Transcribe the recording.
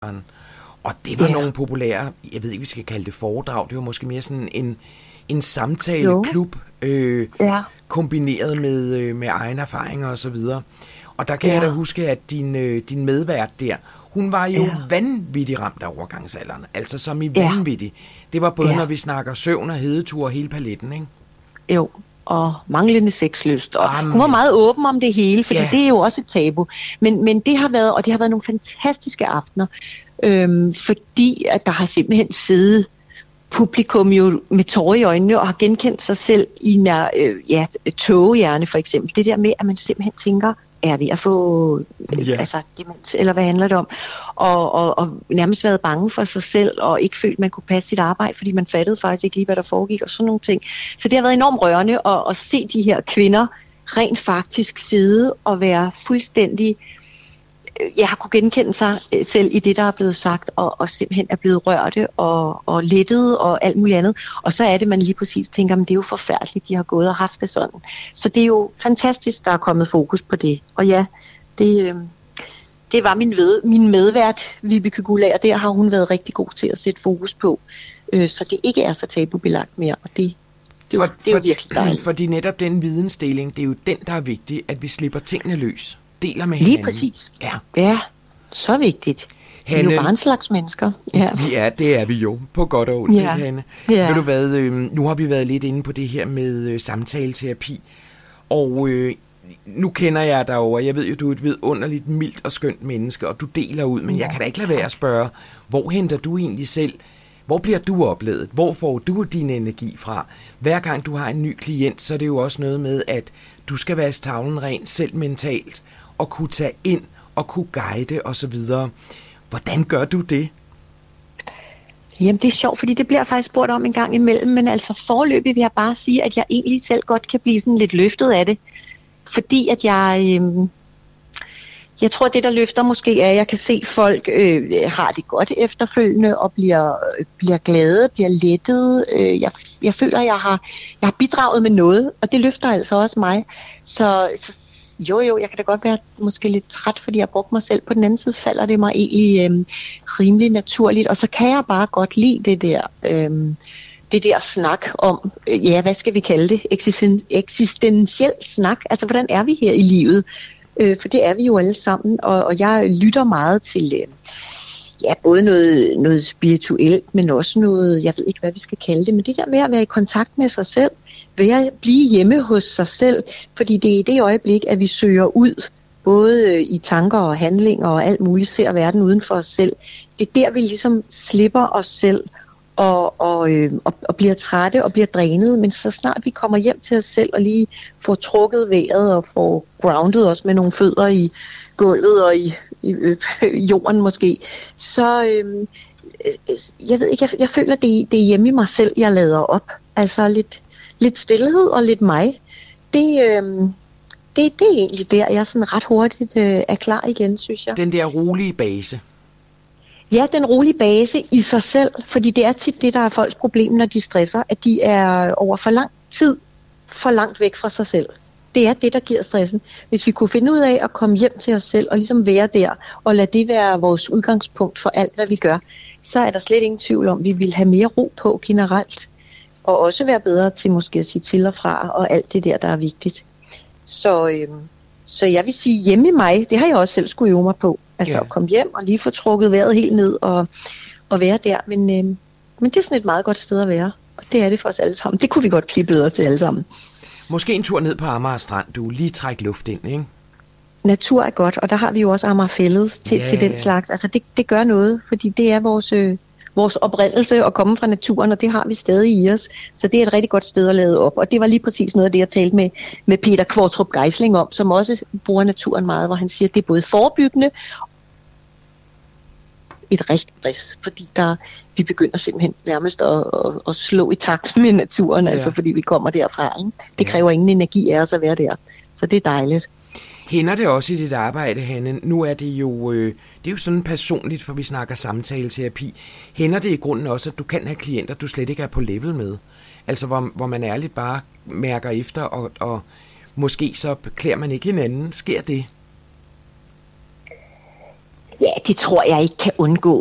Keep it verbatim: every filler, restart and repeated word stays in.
Og det var Ja. nogle populære, jeg ved ikke, vi skal kalde det foredrag, det var måske mere sådan en, en samtaleklub, øh, Ja. kombineret med, øh, med egne erfaringer og så videre. Og der kan Ja. jeg da huske, at din, øh, din medvært der, hun var jo Ja. vanvittigt ramt af overgangsalderen. Altså som i Ja. vanvittigt. Det var både, Ja. når vi snakker søvn og hedetur og hele paletten, ikke? Jo, og manglende sexlyst. Og Jamen. hun var meget åben om det hele, fordi Ja. det er jo også et tabu. Men, men det har været, og det har været nogle fantastiske aftener, øhm, fordi at der har simpelthen siddet publikum jo med tårer i øjnene og har genkendt sig selv i nær, øh, ja, tågehjerne for eksempel. Det der med, at man simpelthen tænker, er vi at få øh, Ja. altså, demens, eller hvad handler det om? Og, og, og nærmest været bange for sig selv, og ikke følt, man kunne passe sit arbejde, fordi man fattede faktisk ikke lige, hvad der foregik, og sådan nogle ting. Så det har været enormt rørende at, at se de her kvinder rent faktisk sidde og være fuldstændig, jeg har kunne genkende sig selv i det, der er blevet sagt, og, og simpelthen er blevet rørte og, og lettet og alt muligt andet. Og så er det, man lige præcis tænker, men det er jo forfærdeligt, de har gået og haft det sådan. Så det er jo fantastisk, der er kommet fokus på det. Og ja, det, øh, det var min, ved, min medvært, Vibeke Guldager, der har hun været rigtig god til at sætte fokus på, øh, så det ikke er så tabubelagt mere, og det, det, For, det er jo for, virkelig dejligt. Fordi netop den vidensdeling, det er jo den, der er vigtig, at vi slipper tingene løs. Deler med hinanden. Lige præcis. Ja. Ja, så vigtigt. Vi er Hanne, jo bare en slags mennesker. Ja. Vi er, det er vi jo, på godt og ondt, Ja. Hanne. Ja. Ved du hvad, øh, nu har vi været lidt inde på det her med øh, samtaleterapi, og øh, nu kender jeg dig over, jeg ved jo, du er et vidunderligt, mildt og skønt menneske, og du deler ud, men Ja. jeg kan da ikke lade være at spørge, hvor henter du egentlig selv, hvor bliver du oplevet, hvor får du din energi fra? Hver gang du har en ny klient, så er det jo også noget med, at du skal være tavlen ren selv mentalt, og kunne tage ind, og kunne guide osv. Hvordan gør du det? Jamen det er sjovt, fordi det bliver faktisk spurgt om en gang imellem, men altså forløbig vil jeg bare sige, at jeg egentlig selv godt kan blive sådan lidt løftet af det. Fordi at jeg, øh, jeg tror, at det der løfter måske er, at jeg kan se folk øh, har det godt efterfølgende og bliver, øh, bliver glade, bliver lettet. Øh, jeg, jeg føler, at jeg har, jeg har bidraget med noget, og det løfter altså også mig. Så, så jo jo, jeg kan da godt være måske lidt træt, fordi jeg har brugt mig selv. På den anden side falder det mig egentlig øh, rimelig naturligt, og så kan jeg bare godt lide det der, øh, det der snak om, øh, ja, hvad skal vi kalde det, Eksisten, eksistentiel snak. Altså, hvordan er vi her i livet? Øh, for det er vi jo alle sammen, og, og jeg lytter meget til, øh, ja, både noget, noget spirituelt, men også noget, jeg ved ikke, hvad vi skal kalde det, men det der med at være i kontakt med sig selv, ved at blive hjemme hos sig selv, fordi det er i det øjeblik, at vi søger ud, både i tanker og handlinger og alt muligt, ser verden uden for os selv. Det er der, vi ligesom slipper os selv og, og, øh, og, og bliver trætte og bliver drænet, men så snart vi kommer hjem til os selv og lige får trukket vejret og får grounded os med nogle fødder i gulvet og i, i øh, jorden måske, så øh, jeg ved ikke, jeg, jeg føler, det, det er hjemme i mig selv, jeg lader op. Altså lidt Lidt stillhed og lidt mig. Det, øh, det, det er egentlig der, jeg sådan ret hurtigt øh, er klar igen, synes jeg. Den der rolige base. Ja, den rolige base i sig selv, fordi det er tit det, der er folks problem, når de stresser, at de er over for lang tid for langt væk fra sig selv. Det er det, der giver stressen. Hvis vi kunne finde ud af at komme hjem til os selv og ligesom være der, og lade det være vores udgangspunkt for alt, hvad vi gør, så er der slet ingen tvivl om, at vi vil have mere ro på generelt. Og også være bedre til måske at sige til og fra, og alt det der, der er vigtigt. Så, øhm, så jeg vil sige, hjemme i mig, det har jeg også selv skulle øve mig på. Altså Ja. at komme hjem og lige få trukket vejret helt ned og, og være der. Men, øhm, men det er sådan et meget godt sted at være. Og det er det for os alle sammen. Det kunne vi godt blive bedre til alle sammen. Måske en tur ned på Amager Strand, du lige trække luft ind, ikke? Natur er godt, og der har vi jo også Amagerfællet til, Ja, til den ja. slags. Altså det, det gør noget, fordi det er vores... Øh, vores oprindelse at komme fra naturen, og det har vi stadig i os. Så det er et rigtig godt sted at lade op. Og det var lige præcis noget af det, jeg talte med, med Peter Kvartrup Geisling om, som også bruger naturen meget, hvor han siger, at det er både forebyggende et rigtigt stress, fordi der, vi begynder simpelthen nærmest at, at, at slå i takt med naturen, ja. Altså fordi vi kommer derfra. Ikke? Det kræver ingen energi af os at være der. Så det er dejligt. Hænder det også i dit arbejde, Hanne? Nu er det jo, øh, det er jo sådan personligt, for vi snakker samtaleterapi. Hænder det i grunden også, at du kan have klienter, du slet ikke er på level med? Altså hvor, hvor man ærligt bare mærker efter, og, og måske så klæder man ikke hinanden. Sker det? Ja, det tror jeg ikke kan undgå.